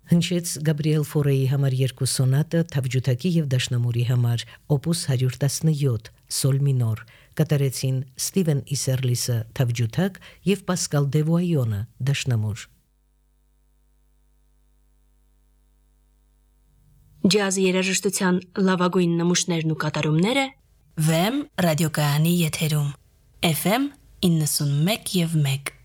Հնչեց Գաբրիել Ֆորեի համար 2 սոնատը թավջութակի եւ դաշնամուրի համար օպուս 117 սոլ մինոր կատարեցին Ստիվեն Իսերլիսը թավջութակ եւ Պասկալ Դևոյոնը դաշնամուր Ջազ երաժշտության լավագույն նմուշներն ու կատարումները VM ռադիոկայանի եթերում FM 91.1